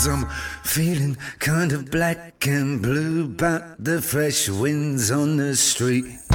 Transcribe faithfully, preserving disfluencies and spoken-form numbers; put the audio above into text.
Cause I'm feeling kind of black and blue about the fresh winds on the street.